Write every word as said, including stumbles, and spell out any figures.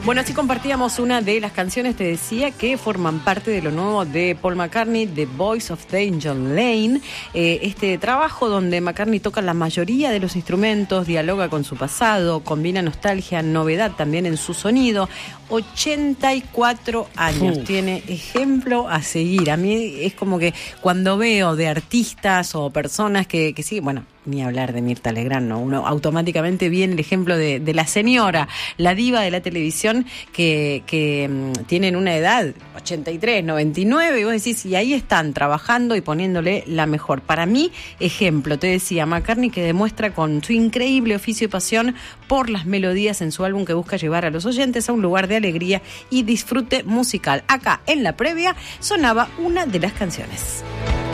Bueno, así compartíamos una de las canciones, te decía, que forman parte de lo nuevo de Paul McCartney, The Voice of Danger Lane. Eh, este trabajo donde McCartney toca la mayoría de los instrumentos, dialoga con su pasado, combina nostalgia, novedad también en su sonido. ochenta y cuatro años, uh. tiene, ejemplo a seguir. A mí es como que cuando veo de artistas o personas que, que siguen, bueno, ni hablar de Mirtha Legrand, ¿no? Uno automáticamente viene el ejemplo de, de la señora, la diva de la televisión, que, que um, tienen una edad, ochenta y tres, noventa y nueve, y vos decís, y ahí están trabajando y poniéndole la mejor. Para mí, ejemplo, te decía, McCartney, que demuestra con su increíble oficio y pasión por las melodías en su álbum, que busca llevar a los oyentes a un lugar de alegría y disfrute musical. Acá, en la previa, sonaba una de las canciones.